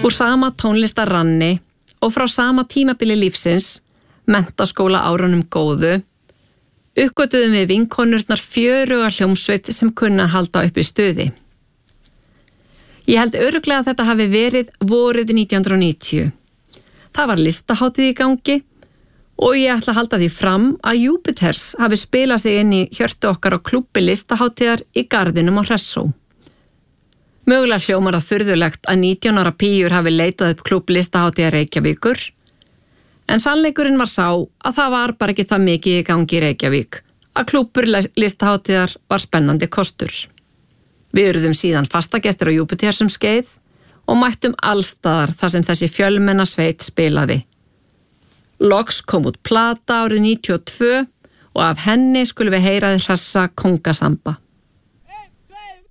Úr sama tónlistarranni og frá sama tímabili lífsins, menntaskóla árunum góðu, uppgötuðum við vinkonurnar fjöruga hljómsveit sem kunna halda upp í stuði. Ég held örugglega að þetta hafi verið vorið 1990. Það var listahátíð í gangi og ég ætla að halda því fram að Júpiters hafi spilað sig inn í hjörtu okkar á klúbbi listahátíðar í garðinum á Hressó. Mögulega hljómar það furðulegt að 19 ára píur hafi leitað upp klúbb listahátíðar Reykjavíkur, en sannleikurinn var sá að það var bara ekki það mikið í gangi í Reykjavík að klúbbur listahátíðar var spennandi kostur. Við urðum síðan fastagestir á Júpiters skeið og mættum allstaðar þar sem þessi fjölmenna sveit spilaði. Loks kom út plata árið 92 og af henni skulum við heyraði hressa kóngasamba.